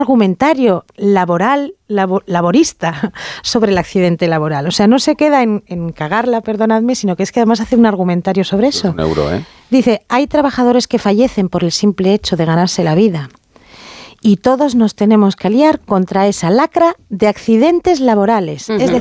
argumentario laborista sobre el accidente laboral. O sea, no se queda en cagarla, perdonadme, sino que es que además hace un argumentario sobre eso. Es un euro, ¿eh? Dice, hay trabajadores que fallecen por el simple hecho de ganarse la vida. Y todos nos tenemos que aliar contra esa lacra de accidentes laborales. Uh-huh. Es